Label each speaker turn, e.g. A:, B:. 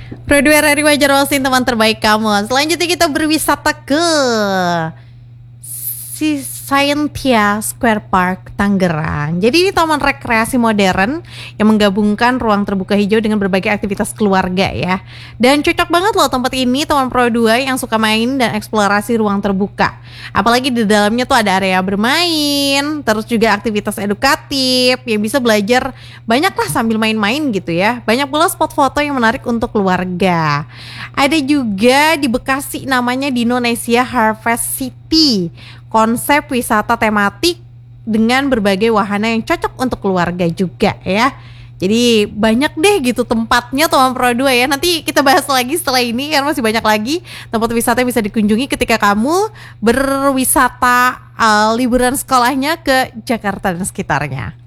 A: Prodware dari Wajar Wasin, teman terbaik kamu. Selanjutnya kita berwisata ke Scientia Square Park, Tangerang. Jadi ini taman rekreasi modern yang menggabungkan ruang terbuka hijau dengan berbagai aktivitas keluarga ya. Dan cocok banget loh tempat ini teman Pro 2 yang suka main dan eksplorasi ruang terbuka. Apalagi di dalamnya tuh ada area bermain, terus juga aktivitas edukatif yang bisa belajar banyak lah sambil main-main gitu ya. Banyak pula spot foto yang menarik untuk keluarga. Ada juga di Bekasi namanya Indonesia Harvest City. Konsep wisata tematik dengan berbagai wahana yang cocok untuk keluarga juga ya. Jadi banyak deh gitu tempatnya teman Pro 2 ya. Nanti kita bahas lagi setelah ini karena masih banyak lagi tempat wisata yang bisa dikunjungi ketika kamu berwisata liburan sekolahnya ke Jakarta dan sekitarnya.